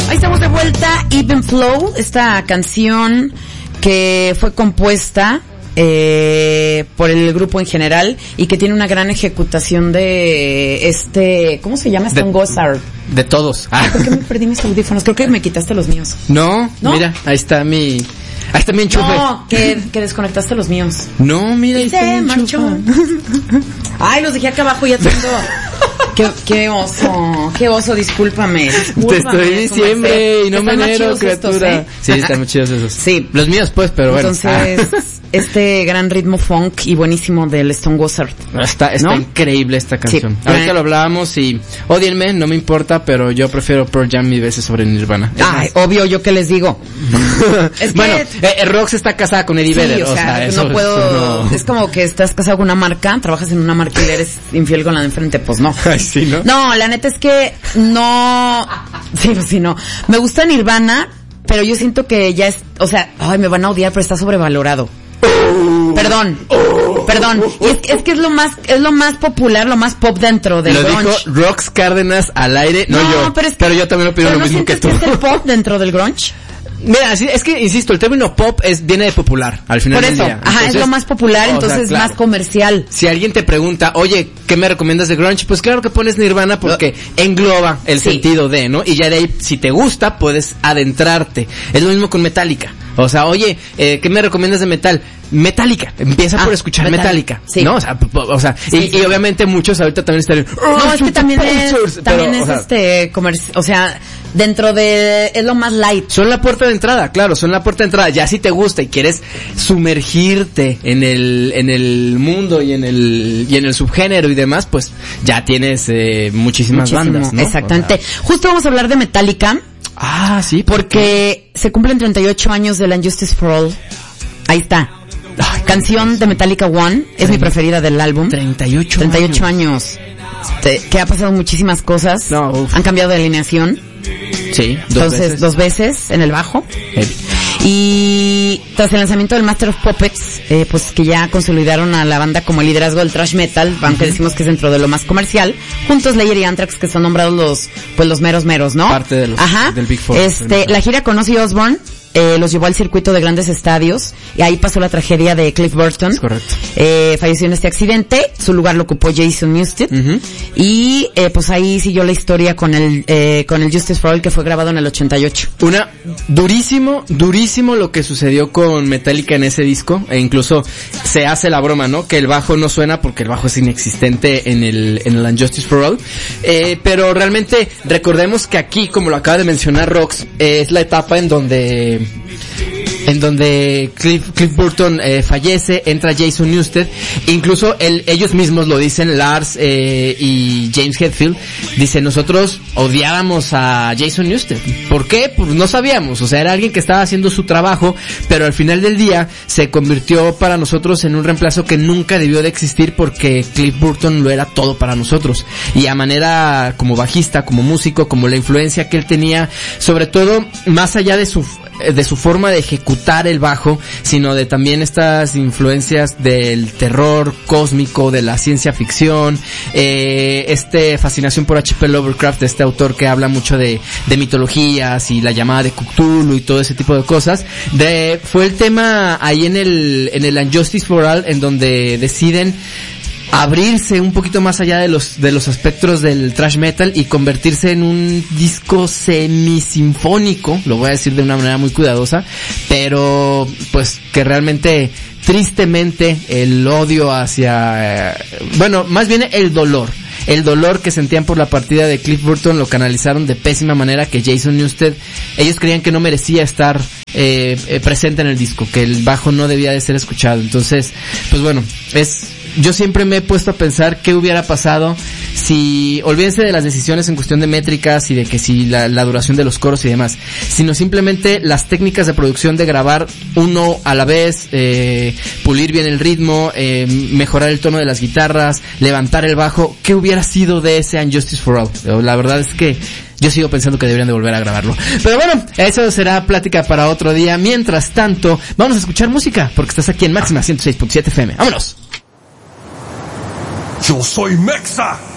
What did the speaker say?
Ahí estamos de vuelta. Even Flow, esta canción que fue compuesta por el grupo en general y que tiene una gran ejecutación de ¿cómo se llama? Stone Gossard. De todos. ¿Por qué me perdí mis audífonos? Creo que me quitaste los míos. No, mira, ahí está mi enchufe. No, que desconectaste los míos. No, mira, ahí está mi enchufe. Ay, los dejé acá abajo, ya tengo. Qué oso, discúlpame. Te estoy diciendo y no me enero, criatura. Estos, ¿eh? Sí, están muy chidos esos. Sí. Los míos, pues, pero bueno. Entonces, este gran ritmo funk y buenísimo del Stone Gossard. Está ¿no? increíble esta canción. Sí. Ahorita lo hablábamos y ódienme, no me importa, pero yo prefiero Pearl Jam mil veces sobre Nirvana. Ay, obvio, ¿yo qué les digo? Es que... Bueno, Rox está casada con Eddie Vedder, o sea eso, no puedo... no. Es como que estás casado con una marca, trabajas en una marca y eres infiel con la de enfrente, pues no. Ay, sí, ¿no? No, la neta es que no... Sí, no. Me gusta Nirvana, pero yo siento que ya es... O sea, ay, me van a odiar, pero está sobrevalorado. Perdón. Y es que es lo más popular, lo más pop dentro del grunge. Lo dijo Rox Cárdenas al aire, no yo. Pero yo también opino lo mismo que tú. ¿Es el pop dentro del grunge? Mira, es que, insisto, el término pop viene de popular, al final del día. Ajá, entonces, es lo más popular, entonces claro, más comercial. Si alguien te pregunta, oye, ¿qué me recomiendas de grunge? Pues claro que pones Nirvana porque engloba el sentido de, ¿no? Y ya de ahí, si te gusta, puedes adentrarte. Es lo mismo con Metallica. O sea, oye, ¿qué me recomiendas de metal? Metallica. Empieza por escuchar Metallica. Sí. ¿No? O sea, sí, y obviamente muchos ahorita también están... No, es que también o sea, dentro de... Es lo más light. Son la puerta de entrada, claro, son la puerta de entrada. Ya si te gusta y quieres sumergirte en el mundo y en el subgénero y demás, pues ya tienes muchísimas bandas, ¿no? Exactamente. O sea, justo vamos a hablar de Metallica. Ah, sí. Porque se cumplen 38 años del Unjustice for All. Ahí está. Ay, canción de Metallica One. Es mi preferida del álbum. 38 años. Que ha pasado muchísimas cosas. No, han cambiado de alineación. Sí, dos veces en el bajo. Y tras el lanzamiento del Master of Puppets, pues que ya consolidaron a la banda como el liderazgo del thrash metal, aunque decimos que es dentro de lo más comercial, juntos Slayer y Anthrax, que son nombrados los meros, ¿no? Parte de los del Big Four. La gira con Ozzy Osbourne los llevó al circuito de grandes estadios y ahí pasó la tragedia de Cliff Burton. Es correcto. Falleció en este accidente, su lugar lo ocupó Jason Newsted. Y pues ahí siguió la historia con el Justice for All, que fue grabado en el 88. Durísimo lo que sucedió con Metallica en ese disco, e incluso se hace la broma, ¿no? Que el bajo no suena porque el bajo es inexistente en el Unjustice for All. Pero realmente recordemos que aquí, como lo acaba de mencionar Rox, es la etapa en donde Cliff Burton fallece, entra Jason Newsted, incluso ellos mismos lo dicen, Lars y James Hetfield, dicen, nosotros odiábamos a Jason Newsted. ¿Por qué? Pues no sabíamos, o sea, era alguien que estaba haciendo su trabajo, pero al final del día se convirtió para nosotros en un reemplazo que nunca debió de existir, porque Cliff Burton lo era todo para nosotros, y a manera como bajista, como músico, como la influencia que él tenía, sobre todo más allá de su forma de ejecutar el bajo, sino de también estas influencias del terror cósmico, de la ciencia ficción, fascinación por H.P. Lovecraft, este autor que habla mucho de mitologías y la llamada de Cthulhu y todo ese tipo de cosas. Fue el tema ahí en el Unjustice for All, en donde deciden abrirse un poquito más allá de los aspectos del thrash metal y convertirse en un disco semisinfónico, lo voy a decir de una manera muy cuidadosa, pero pues que realmente, tristemente, el odio más bien el dolor que sentían por la partida de Cliff Burton lo canalizaron de pésima manera, que Jason Newsted, ellos creían que no merecía estar presente en el disco, que el bajo no debía de ser escuchado. Entonces, pues bueno, yo siempre me he puesto a pensar qué hubiera pasado si, olvídense de las decisiones en cuestión de métricas y de que si la duración de los coros y demás, sino simplemente las técnicas de producción de grabar uno a la vez, pulir bien el ritmo, mejorar el tono de las guitarras, levantar el bajo. ¿Qué hubiera sido de ese Unjustice for All? La verdad es que yo sigo pensando que deberían de volver a grabarlo. Pero bueno, eso será plática para otro día. Mientras tanto, vamos a escuchar música, porque estás aquí en Máxima 106.7 FM. ¡Vámonos! Yo soy Mexa.